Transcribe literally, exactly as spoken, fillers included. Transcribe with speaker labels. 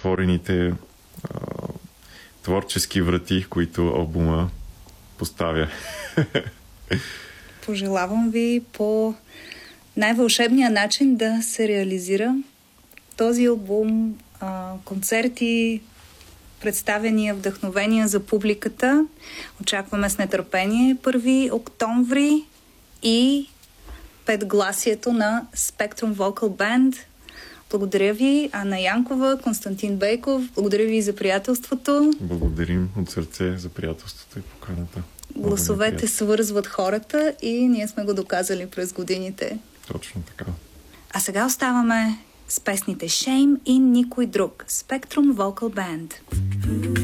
Speaker 1: отворените а, творчески врати, които албума поставя.
Speaker 2: Пожелавам ви по най-вълшебния начин да се реализира този албум, а, концерти, представения, вдъхновения за публиката. Очакваме с нетърпение първи октомври и петгласието на Spectrum Vocal Band. Благодаря ви, Анна Янкова, Константин Бейков. Благодаря ви за приятелството.
Speaker 1: Благодарим от сърце за приятелството и поканата.
Speaker 2: Гласовете свързват хората и ние сме го доказали през годините.
Speaker 1: Точно така.
Speaker 2: А сега оставаме с песните Shame и никой друг. Spectrum Vocal Band.